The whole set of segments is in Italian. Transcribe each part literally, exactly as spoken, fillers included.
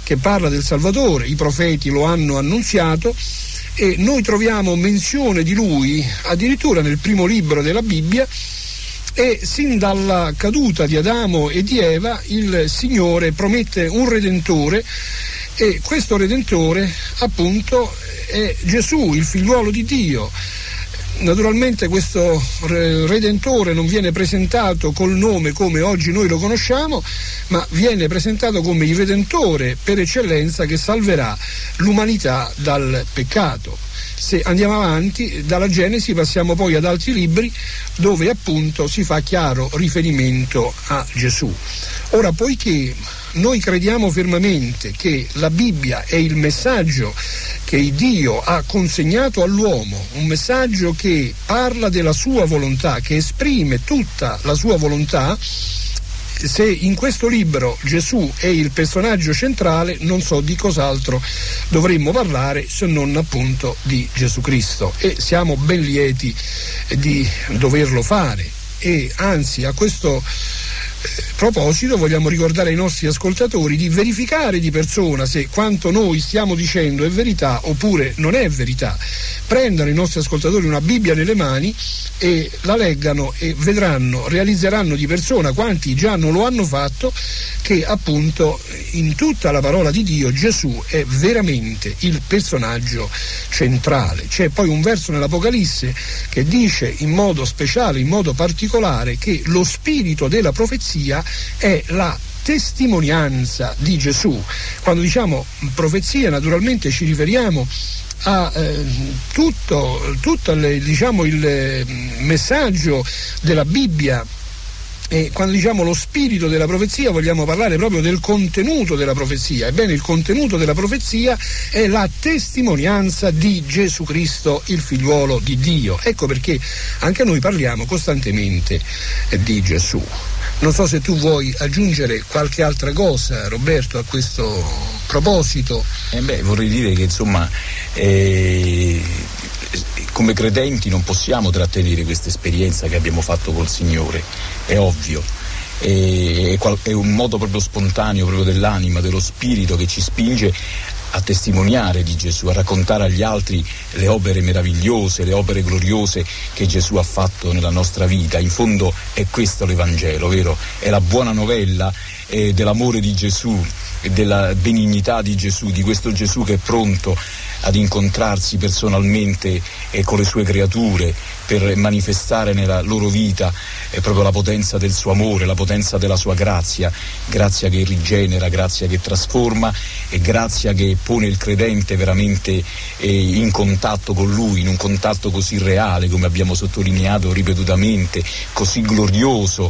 che parla del Salvatore, i profeti lo hanno annunziato e noi troviamo menzione di lui addirittura nel primo libro della Bibbia, e sin dalla caduta di Adamo e di Eva il Signore promette un Redentore, e questo Redentore appunto è Gesù, il figliuolo di Dio. Naturalmente questo Redentore non viene presentato col nome come oggi noi lo conosciamo, ma viene presentato come il Redentore per eccellenza che salverà l'umanità dal peccato. Se andiamo avanti, dalla Genesi passiamo poi ad altri libri dove appunto si fa chiaro riferimento a Gesù. Ora, poiché noi crediamo fermamente che la Bibbia è il messaggio che Dio ha consegnato all'uomo, un messaggio che parla della sua volontà, che esprime tutta la sua volontà, se in questo libro Gesù è il personaggio centrale, non so di cos'altro dovremmo parlare se non appunto di Gesù Cristo, e siamo ben lieti di doverlo fare. E anzi, a questo proposito vogliamo ricordare ai nostri ascoltatori di verificare di persona se quanto noi stiamo dicendo è verità oppure non è verità. Prendano i nostri ascoltatori una Bibbia nelle mani e la leggano e vedranno, realizzeranno di persona, quanti già non lo hanno fatto, che appunto in tutta la parola di Dio Gesù è veramente il personaggio centrale. C'è poi un verso nell'Apocalisse che dice in modo speciale, in modo particolare, che lo spirito della profezia è la testimonianza di Gesù. Quando diciamo profezia, naturalmente ci riferiamo a eh, tutto, tutto le, diciamo, il eh, messaggio della Bibbia. E quando diciamo lo spirito della profezia vogliamo parlare proprio del contenuto della profezia. Ebbene, il contenuto della profezia è la testimonianza di Gesù Cristo, il figliuolo di Dio. Ecco perché anche noi parliamo costantemente di Gesù. Non so se tu vuoi aggiungere qualche altra cosa, Roberto, a questo proposito. Eh beh, vorrei dire che insomma eh, come credenti non possiamo trattenere questa esperienza che abbiamo fatto col Signore, è ovvio. È, è un modo proprio spontaneo, proprio dell'anima, dello spirito, che ci spinge a testimoniare di Gesù, a raccontare agli altri le opere meravigliose, le opere gloriose che Gesù ha fatto nella nostra vita. In fondo è questo l'Evangelo, vero? È la buona novella eh, dell'amore di Gesù e della benignità di Gesù, di questo Gesù che è pronto ad incontrarsi personalmente eh, con le sue creature per manifestare nella loro vita eh, proprio la potenza del suo amore, la potenza della sua grazia, grazia che rigenera, grazia che trasforma e grazia che pone il credente veramente eh, in contatto con lui, in un contatto così reale, come abbiamo sottolineato ripetutamente, così glorioso,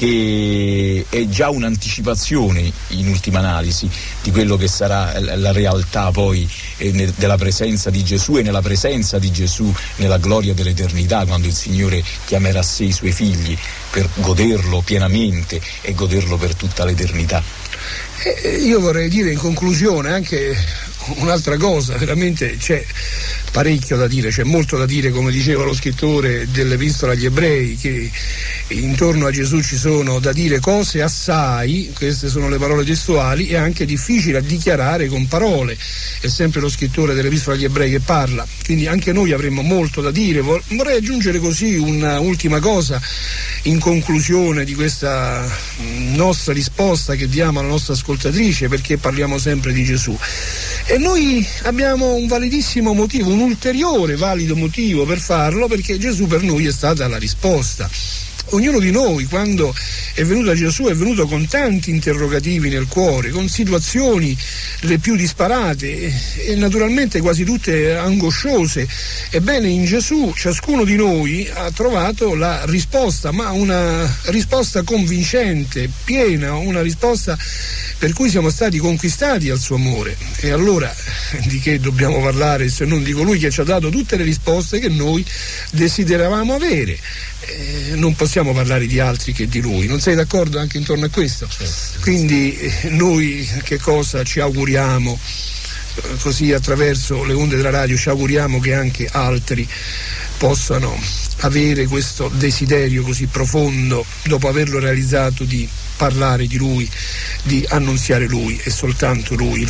che è già un'anticipazione in ultima analisi di quello che sarà la realtà poi eh, ne, della presenza di Gesù e nella presenza di Gesù nella gloria dell'eternità, quando il Signore chiamerà a sé i suoi figli per goderlo pienamente e goderlo per tutta l'eternità. Eh, io vorrei dire in conclusione anche un'altra cosa, veramente c'è parecchio da dire, c'è molto da dire, come diceva lo scrittore dell'Epistola agli Ebrei, che intorno a Gesù ci sono da dire cose assai, queste sono le parole testuali, e anche difficili a dichiarare con parole. È sempre lo scrittore dell'Epistola agli Ebrei che parla, quindi anche noi avremmo molto da dire. Vorrei aggiungere così un'ultima cosa in conclusione di questa nostra risposta che diamo alla nostra ascoltatrice, perché parliamo sempre di Gesù. E noi abbiamo un validissimo motivo, un ulteriore valido motivo per farlo, perché Gesù per noi è stata la risposta. Ognuno di noi, quando è venuto a Gesù, è venuto con tanti interrogativi nel cuore, con situazioni le più disparate e naturalmente quasi tutte angosciose. Ebbene, in Gesù ciascuno di noi ha trovato la risposta, ma una risposta convincente, piena, una risposta per cui siamo stati conquistati al suo amore. E allora di che dobbiamo parlare se non di colui che ci ha dato tutte le risposte che noi desideravamo avere? Eh, non possiamo parlare di altri che di lui. Non sei d'accordo anche intorno a questo? Certo. Quindi eh, noi che cosa ci auguriamo? Così attraverso le onde della radio ci auguriamo che anche altri possano avere questo desiderio così profondo, dopo averlo realizzato, di parlare di lui, di annunziare lui e soltanto lui.